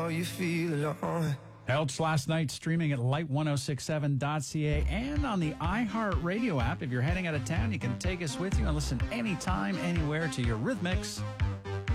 how you feel alone. Elch last night streaming at light1067.ca and on the iHeartRadio app. If you're heading out of town, you can take us with you and listen anytime, anywhere to Eurythmics.